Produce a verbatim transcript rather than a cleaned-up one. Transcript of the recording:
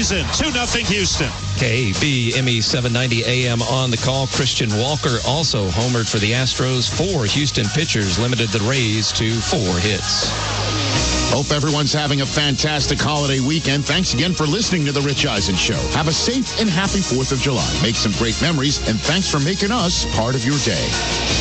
season. two nothing Houston. K B M E seven ninety A M on the call. Christian Walker also homered for the Astros. Four Houston pitchers limited the Rays to four hits. Hope everyone's having a fantastic holiday weekend. Thanks again for listening to The Rich Eisen Show. Have a safe and happy fourth of July. Make some great memories, and thanks for making us part of your day.